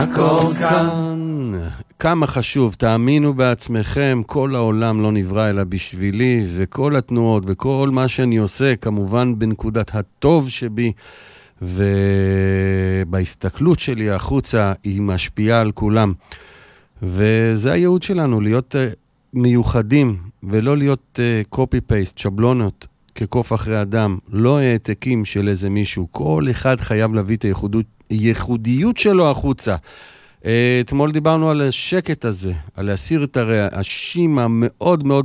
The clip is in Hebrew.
הכל כאן. כמה חשוב, תאמינו בעצמכם, כל העולם לא נברא אלא בשבילי, וכל התנועות וכל מה שאני עושה, כמובן בנקודת הטוב שבי, ובהסתכלות שלי החוצה, היא משפיעה על כולם. וזה הייעוד שלנו, להיות מיוחדים, ולא להיות copy-paste, שבלונות, כקוף אחרי אדם, לא העתקים של איזה מישהו. כל אחד חייב להביא את הייחודיות שלו החוצה. אתמול דיברנו על השקט הזה, על להסיר את הרעשים המאוד מאוד